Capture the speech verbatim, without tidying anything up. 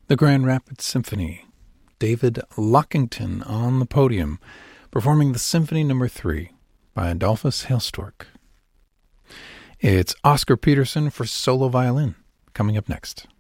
the Grand Rapids Symphony. David Lockington on the podium, performing the Symphony Number Three by Adolphus Hailstork. It's Oscar Peterson for solo violin, coming up next.